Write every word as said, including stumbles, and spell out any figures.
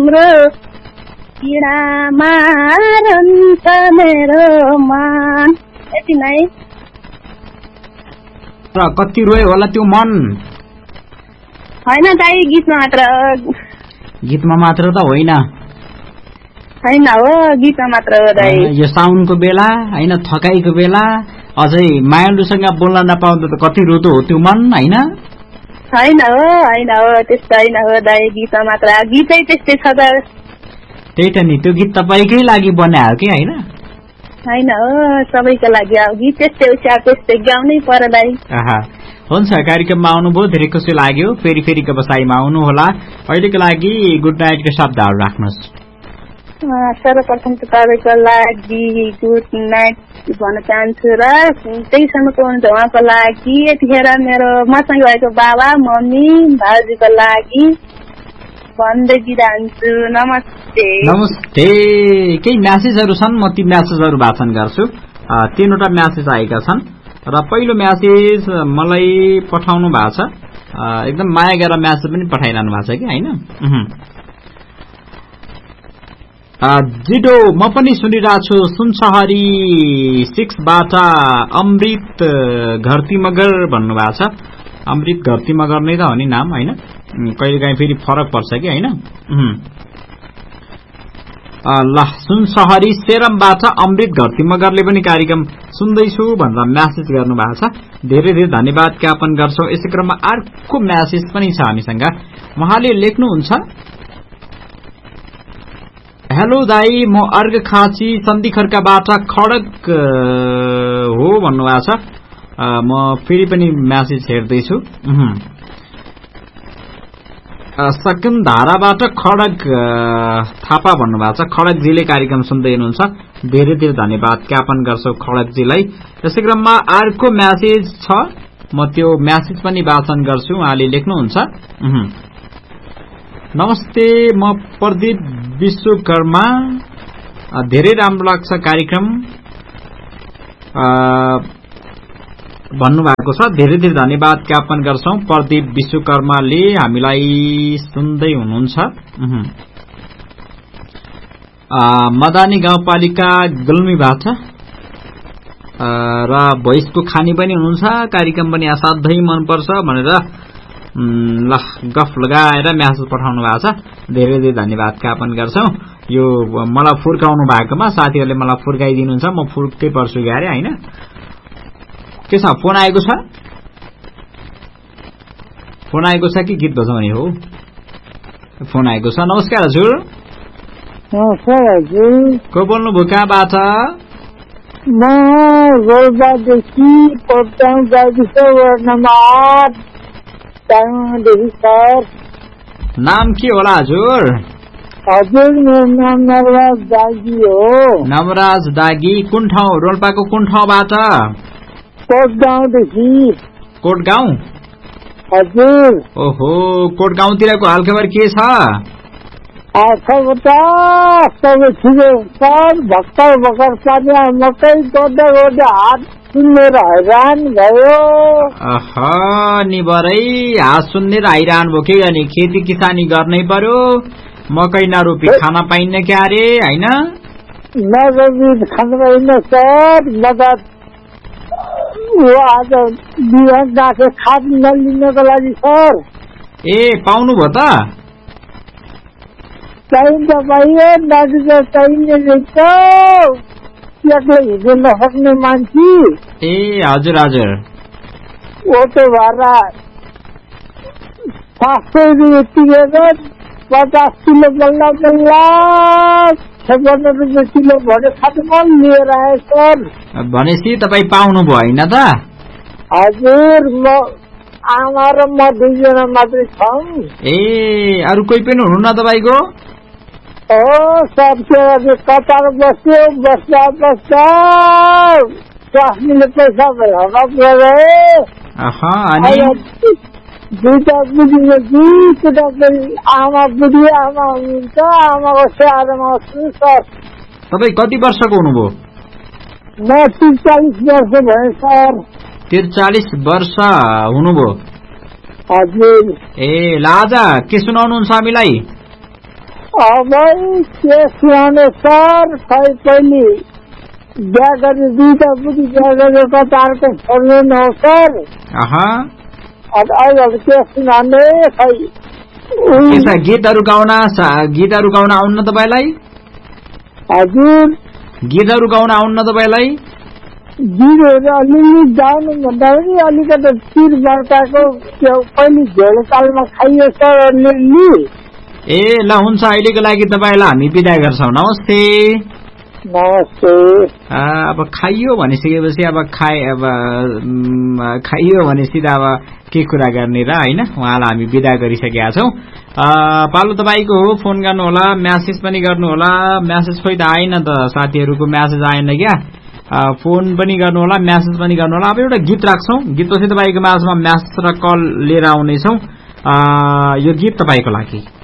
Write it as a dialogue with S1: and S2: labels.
S1: तिम्रो पीडामा रहन्छ मेरो मन। यति नै।
S2: कति रोए होला त्यो मन?
S1: होइन दाइ, गीतमा मात्र।
S2: गीतमा मात्र त होइन
S1: होइन हो, गीतमा मात्र हो दाइ।
S2: यो साउनको बेला होइन, थकाइको बेला अझै मायालुसँग बोल्न नपाउँदा त कति रोदो हो त्यो मन होइन?
S1: होइन हो, होइन हो, त्यस्तो होइन हो दाइ, गीतमा मात्र। गीतै त्यस्तै छ त।
S2: त्यही त नि, त्यो गीत तपाईँकै लागि बनायो कि होइन?
S1: होइन हो, सबैको लागि अब गीत त्यस्तै हो, त्यस्तै गाउनै पर्यो दाइ।
S2: हुन्छ, कार्यक्रममा आउनुभयो, धेरै खुसी लाग्यो। फेरि फेरिको बसाइमा आउनु होला। अहिलेको लागि गुड नाइटको शब्दहरू राख्नुहोस्।
S1: सर्वप्रथम त तपाईँको लागि गुड नाइट भन्न चाहन्छु र त्यही समयको हुन्छ उहाँको लागि, यतिखेर मेरो मसँग भएको बाबा मम्मी भाउजूको लागि भन्दै दिइरहन्छु। नमस्ते।
S2: नमस्ते। केही म्यासेजहरू छन्, म ती म्यासेजहरू वाचन गर्छु। तीनवटा म्यासेज आएका छन् र पहिलो म्यासेज मलाई पठाउनु भएको छ, एकदम माया गरेर म्यासेज पनि पठाइरहनु भएको छ कि होइन? जिडो म पनि सुनिरहेको छु सुनसहरी सिक्सबाट अमृत घरती मगर भन्नुभएको छ। अमृत घरती मगर नै त हो नि नाम होइन? कहिले काहीँ फेरि फरक पर्छ कि होइन? ल, सुनसहरी सेरमबाट अमृत घरती मगरले पनि कार्यक्रम सुन्दैछु भनेर म्यासेज गर्नुभएको छ। धेरै धेरै धन्यवाद ज्ञापन गर्छौँ। यसै क्रममा अर्को म्यासेज पनि छ हामीसँग। उहाँले लेख्नुहुन्छ, हेलो दाई, म अर्घ खाँची सन्धिखर्काबाट खड्ग हो भन्नुभएको छ। म फेरि पनि म्यासेज हेर्दैछु। सकनधाराबाट खड्ग थापा भन्नुभएको छ। खड्गजीले कार्यक्रम सुन्दै हुनुहुन्छ, धेरै धेरै धन्यवाद ज्ञापन गर्छौ खड्गजीलाई। यसै क्रममा अर्को म्यासेज छ, म त्यो म्यासेज पनि वाचन गर्छु। उहाँले लेख्नुहुन्छ, नमस्ते, म प्रदीप विश्वकर्मा, धेरै राम्रो लाग्छ कार्यक्रम भन्नुभएको छ। धेरै धेरै धन्यवाद ज्ञापन गर्छौं प्रदीप विश्वकर्माले हामीलाई सुन्दै हुनुहुन्छ। मदानी गाउँपालिका गुल्मीबाट र भोइसको खानी पनि हुनुहुन्छ, कार्यक्रम पनि असाध्यै मनपर्छ भनेर ल गफ लगाएर म्यासेज पठाउनु भएको छ। धेरै धेरै धन्यवाद ज्ञापन गर्छौं। यो मलाई फुर्काउनु भएकोमा साथीहरूले मलाई फुर्काइदिनुहुन्छ, म फुर्कै पर्छु ग्यारे होइन। के छ, फोन आएको छ? फोन आएको छ कि गीत बजाउने हो? फोन आएको छ। नमस्कार हजुर।
S3: नमस्कार हजुर।
S2: को बोल्नुभयो, कहाँबाट?
S3: म गोलबादेखि पटन गाविस वार्ड नम्बर चारदेखि सर।
S2: नाम के होला हजुर?
S3: हजुर मेरो नाम नवराज दागी हो।
S2: नवराज दागी, कुन ठाउँ? रोल्पाको कुन ठाउँबाट?
S3: कोटगाउँदेखि।
S2: कोटगाउँ?
S3: हजुर।
S2: ओहो, कोटगाउँतिरको हालखबर के छ?
S3: सबै ठिकै सर। भर्खर भर्खर पानी मकै गर्दा गर्दा हात सुन्नेर हैरान भयो।
S2: नि बरै हात सुन्नेर हैरान भयो के अनि? खेती किसानी गर्नै पर्यो, मकै नरोपी खान पाइन्न क्या अरे होइन?
S3: नरोपी खान पाइन्न सर। म त आज बिहान गएको खाद नलिनको लागि सर।
S2: ए पाउनुभयो त?
S3: चाहिन्छ पाइयो, दाजु चाहिने रहेछ, एक्लै हिँड्नु नसक्ने मान्छे।
S2: ए हजुर हजुर।
S3: ओटो भाडा सात सय रुपियाँ तिरेर पचास किलो बल्ल बल्ल छपन्न रुपियाँ किलो भने खाटमा लिएर आए सर।
S2: भनेपछि तपाईँ पाउनुभयो होइन त?
S3: हजुर, म आमा र म दुईजना मात्रै छौँ।
S2: ए अरू कोही पनि हुनु न तपाईँको?
S3: हो सब कतार बस्यो, बस्दा बस्दा स्वास्नीले पैसा भेला पऱ्यो। दुईटा बुढीले दुई केटाकेटी आमा बुढी आमा हुनुहुन्छ, आमाको स्याहारमा छु सर।
S2: तपाईँ कति वर्षको हुनुभयो?
S3: म त्रिचालिस वर्ष भएँ सर।
S2: त्रिचालिस वर्ष हुनुभयो?
S3: हजुर।
S2: ए लाजा के सुनाउनुहुन्छ हामीलाई?
S3: अब के सुनाउने सर, खै पहिले बिहा गर्ने दुईटा बुढी बिहा गरेर कतारको छोड्दैन हो सर। अब अहिले के सुनाउने खै।
S2: गीतहरू गाउन गीतहरू गाउन आउन्न तपाईँलाई?
S3: हजुर,
S2: गीतहरू गाउन आउन्न तपाईँलाई?
S3: गीतहरू अलिअलि गाउनु भन्दा पनि अलिकति चिर बर्काको पहिले झोलतालमा खाइयो सर अलिअलि।
S2: ए ल हुन्छ, अहिलेको लागि तपाईँलाई हामी बिदा गर्छौँ। नमस्ते।
S3: नमस्ते।
S2: अब खाइयो भनिसकेपछि अब खाए अब खाइयो भनेपछि त अब के कुरा गर्ने र, होइन? उहाँलाई हामी बिदा गरिसकेका छौँ। पालो तपाईँको हो, फोन गर्नुहोला, म्यासेज पनि गर्नुहोला। म्यासेज खोइ त आएन त, साथीहरूको म्यासेज आएन क्या। फोन पनि गर्नुहोला, म्यासेज पनि गर्नुहोला। अब एउटा गीत राख्छौँ, गीतपछि तपाईँको माझमा म्यासेज र कल लिएर आउनेछौँ। यो गीत तपाईँको लागि।